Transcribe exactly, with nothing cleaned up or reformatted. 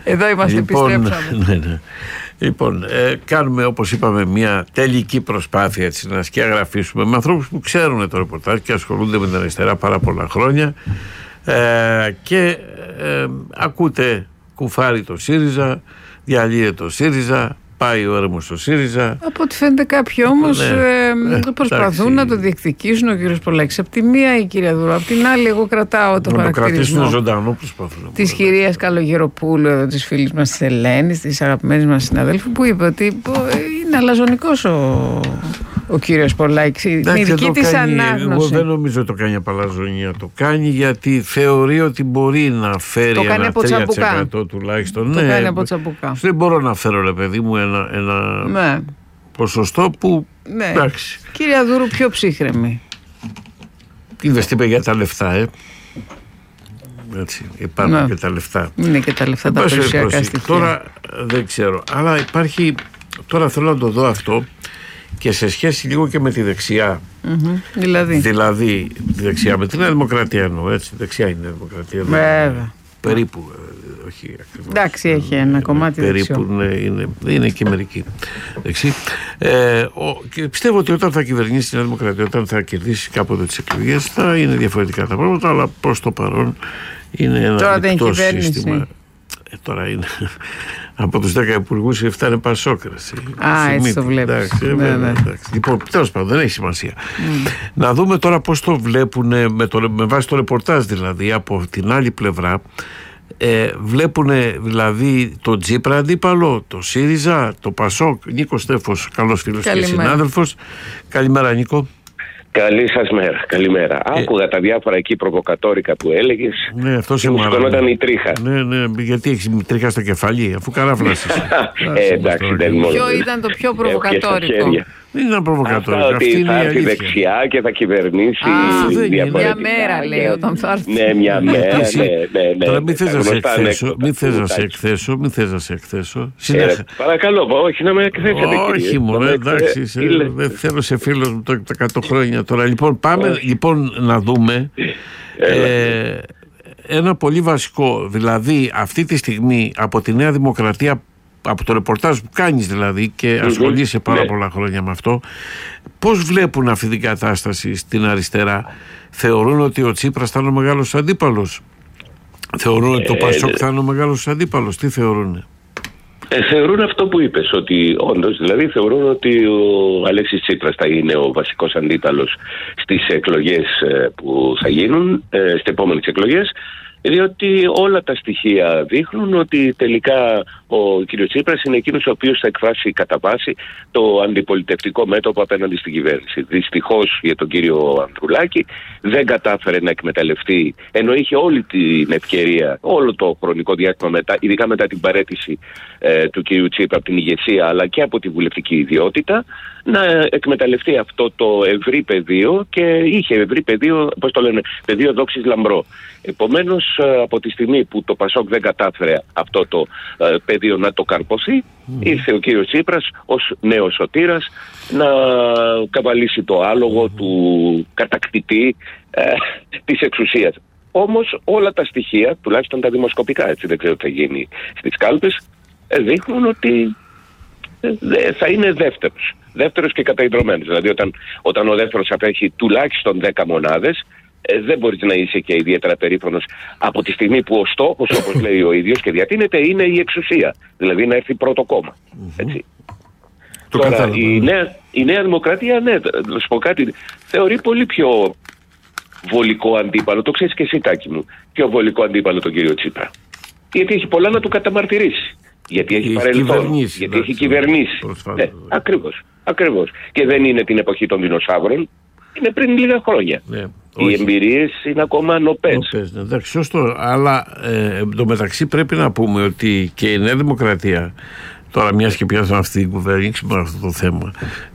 Εδώ είμαστε, λοιπόν, επιστρέψαμε. Ναι, ναι. Λοιπόν, ε, κάνουμε, όπως είπαμε, μια τελική προσπάθεια έτσι, να σκιαγραφίσουμε με ανθρώπους που ξέρουν το ρεπορτάζ και ασχολούνται με την αριστερά πάρα πολλά χρόνια ε, και ε, ακούτε κουφάρι το ΣΥΡΙΖΑ, διαλύεται το ΣΥΡΙΖΑ, πάει ο έρημος στο ΣΥΡΙΖΑ. Από ό,τι φαίνεται κάποιοι όμως ναι, ε, ε, προσπαθούν εντάξει. να το διεκδικήσουν, ο κύριος Πολάκης από τη μία, η κυρία Δούρα από την άλλη. Εγώ κρατάω το να χαρακτηρισμό το ζωντανό, της κυρίας Καλογεροπούλου, εδώ, της φίλης μας της Ελένης, της αγαπημένης μας συναδέλφου, που είπε ότι είναι αλαζονικός ο, ο κύριος Πολάκης. Η δική της ανάγνωση. Εγώ δεν νομίζω το κάνει από αλαζονία. Το κάνει γιατί θεωρεί ότι μπορεί να φέρει το ένα τρία τοις εκατό τουλάχιστον. Το ναι, κάνει από τσαμπουκά. Δεν μπορώ να φέρω, ρε παιδί μου, ένα, ένα ναι. ποσοστό που. Ναι. Εντάξει. Κυρία Δούρου, πιο ψύχρεμη. Είδες τι είπε για τα λεφτά, ε. Έτσι, υπάρχουν ναι. και τα λεφτά. Είναι και τα λεφτά τα περιουσιακά στοιχεία. Τώρα δεν ξέρω. Αλλά υπάρχει. Τώρα θέλω να το δω αυτό και σε σχέση λίγο και με τη δεξιά. Mm-hmm. Δηλαδή. Δηλαδή, τη δεξιά με την Νέα Δημοκρατία εννοώ. Έτσι, δεξιά είναι η Νέα Δημοκρατία. Βέβαια. Περίπου. Όχι ακριβώς. Εντάξει, έχει ένα κομμάτι περίπου, ναι, είναι, είναι και μερικοί δεξί. Ε, ο, και πιστεύω ότι όταν θα κυβερνήσει η Νέα Δημοκρατία, όταν θα κερδίσει κάποτε τις εκλογές, θα είναι διαφορετικά τα πράγματα, αλλά προς το παρόν είναι ένα τώρα λεπτό σύστημα. Ε, τώρα είναι από τους δέκα υπουργούς οι εφτά είναι Πασόκραση. Α, έτσι το βλέπεις. Εντάξει, ναι, βέβαια, ναι. εντάξει. Λοιπόν, τέλος πάντων, δεν έχει σημασία. Mm. Να δούμε τώρα πώς το βλέπουν με, το, με βάση το ρεπορτάζ, δηλαδή από την άλλη πλευρά. Ε, βλέπουν δηλαδή το Τσίπρα αντίπαλο, το ΣΥΡΙΖΑ, το ΠΑΣΟΚ. Νίκος Στέφος, καλός φίλος και συνάδελφος. Καλημέρα, Νίκο. Καλή σας μέρα, καλημέρα. Ε, Άκουγα τα διάφορα εκεί προβοκατόρικα που έλεγες. Ναι, αυτό και μου σκονόταν η τρίχα. Ναι, ναι, γιατί έχεις τρίχα στο κεφάλι, αφού καράφλασες. ε, εντάξει, δεν μόνο. Ποιο ήταν το πιο προβοκατόρικο? Δεν ήταν προβοκατόρικο. Αυτά ότι θα έρθει δεξιά και θα κυβερνήσει. Α, μια μέρα λέει όταν θα έρθει. Ναι, μια μέρα, ναι, ναι, ναι. Τώρα μην θες να σε εκθέσω, μην θες να σε εκθέσω, μην θες να σε εκθέσω. Παρακαλώ, όχι να με εκθέσετε. Όχι μωρέ, εντάξει, δεν θέλω σε φίλος μου τα εκατό χρόνια τώρα. Λοιπόν, πάμε λοιπόν να δούμε ένα πολύ βασικό, δηλαδή αυτή τη στιγμή από τη Νέα Δημοκρατία, από το ρεπορτάζ που κάνεις δηλαδή και mm-hmm. ασχολείσαι πάρα ναι. πολλά χρόνια με αυτό, πώς βλέπουν αυτή την κατάσταση στην αριστερά? Θεωρούν ότι ο Τσίπρας θα είναι ο μεγάλος αντίπαλος? Θεωρούν ότι το ε, Πασόκ θα είναι ο μεγάλος αντίπαλος? Τι θεωρούν? Ε, θεωρούν αυτό που είπες, ότι όντως δηλαδή θεωρούν ότι ο Αλέξης Τσίπρας θα είναι ο βασικός αντίπαλος στις εκλογές που θα γίνουν, στις επόμενες εκλογές, διότι όλα τα στοιχεία δείχνουν ότι τελικά ο κ. Τσίπρας είναι εκείνος ο οποίος θα εκφράσει κατά βάση το αντιπολιτευτικό μέτωπο απέναντι στην κυβέρνηση. Δυστυχώς για τον κύριο Ανδρουλάκη δεν κατάφερε να εκμεταλλευτεί, ενώ είχε όλη την ευκαιρία, όλο το χρονικό διάστημα μετά, ειδικά μετά την παραίτηση ε, του κ. Τσίπρα από την ηγεσία αλλά και από τη βουλευτική ιδιότητα, να εκμεταλλευτεί αυτό το ευρύ πεδίο, και είχε ευρύ πεδίο, πώς το λένε, πεδίο δόξης λαμπρό. Επομένως, από τη στιγμή που το Πασόκ δεν κατάφερε αυτό το ε, πεδίο να το καρποθεί, mm. ήρθε ο κύριος Τσίπρας ως νέος σωτήρας να καβαλήσει το άλογο mm. του κατακτητή ε, της εξουσίας. Όμως όλα τα στοιχεία, τουλάχιστον τα δημοσκοπικά, έτσι δεν ξέρω τι θα γίνει στις κάλπες, ε, δείχνουν ότι ε, θα είναι δεύτερος. Δεύτερος και καταϊδρωμένος. Δηλαδή όταν, όταν ο δεύτερος απέχει τουλάχιστον δέκα μονάδες, ε, δεν μπορείς να είσαι και ιδιαίτερα περήφανος από τη στιγμή που ο στόχος, όπως λέει ο ίδιος και διατείνεται, είναι η εξουσία. Δηλαδή να έρθει πρώτο κόμμα. Έτσι. Το Τώρα η νέα, η νέα Δημοκρατία, ναι, να σου πω κάτι, θεωρεί πολύ πιο βολικό αντίπαλο, το ξέρεις και εσύ Τάκη μου, πιο βολικό αντίπαλο τον κύριο Τσίπρα. Γιατί έχει πολλά να του καταμαρτυρήσει. Γιατί έχει παρελθόν, γιατί έχει κυβερνήσει. Ναι, ακριβώς, ακριβώς. Και δεν είναι την εποχή των δεινοσαύρων, είναι πριν λίγα χρόνια. Ναι, οι εμπειρίες είναι ακόμα νοπές. Ναι, εντάξει, σωστό. Αλλά ε, εν τω μεταξύ πρέπει να πούμε ότι και η Νέα Δημοκρατία, τώρα μιας και πιάσαμε αυτή την κουβέντα με αυτό το θέμα,